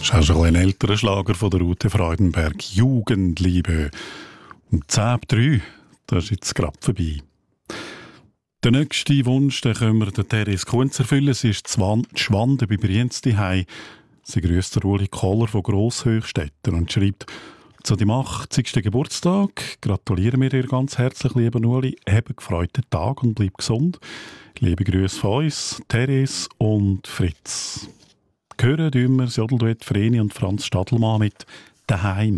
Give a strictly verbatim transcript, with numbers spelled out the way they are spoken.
Das ist auch schon ein älterer Schlager von der Ute Freudenberg. Jugendliebe. Um zehn ab drei, das ist jetzt gerade vorbei. Der nächste Wunsch, den können wir der Therese Kunz erfüllen. Sie ist Schwande bei Brienz daheim. Sie grüßt der Uli Koller von Grosshöchstetten und schreibt: Zu deinem achtzigsten Geburtstag gratulieren wir dir ganz herzlich, lieber Uli. Hab einen gefreuten Tag und bleib gesund. Liebe Grüße von uns, Therese und Fritz. Hören tun wir das Jodelduett Vreni und Franz Stadelmann mit «Daheim».